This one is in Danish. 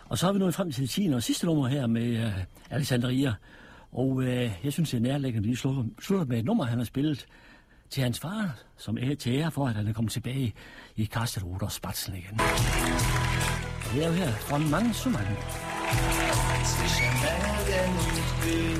Og så har vi nået frem til det 10. og sidste nummer her med Alexandria. Og jeg synes, det er nærliggende, at vi slutter med et nummer, han har spillet til hans far, som er til ære for, at han er kommet tilbage i Kasterud og Spatsen igen. Og det er jo her fra mange så mange.